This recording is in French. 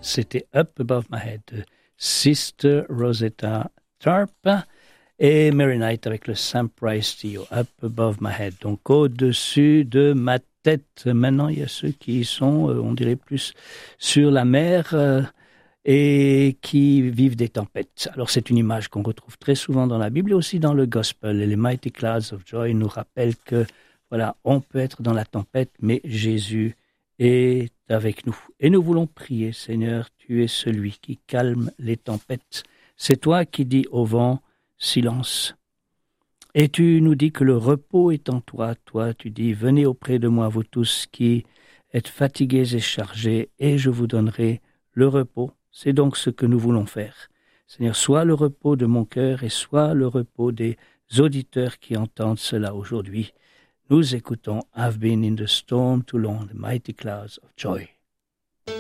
c'était Up Above My Head de Sister Rosetta Tharpe et Mary Knight avec le Sam Price Trio, Up Above My Head, donc au-dessus de ma tête. Maintenant, il y a ceux qui sont, on dirait plus sur la mer et qui vivent des tempêtes. Alors c'est une image qu'on retrouve très souvent dans la Bible et aussi dans le Gospel. Et les Mighty Clouds of Joy nous rappellent que voilà, on peut être dans la tempête, mais Jésus est avec nous. Et nous voulons prier, Seigneur, tu es celui qui calme les tempêtes. C'est toi qui dis au vent, silence. Et tu nous dis que le repos est en toi. Toi, tu dis, venez auprès de moi, vous tous qui êtes fatigués et chargés, et je vous donnerai le repos. C'est donc ce que nous voulons faire. Seigneur, sois le repos de mon cœur et sois le repos des auditeurs qui entendent cela aujourd'hui. Nous écoutons I've Been in the Storm Too Long, the Mighty Clouds of Joy.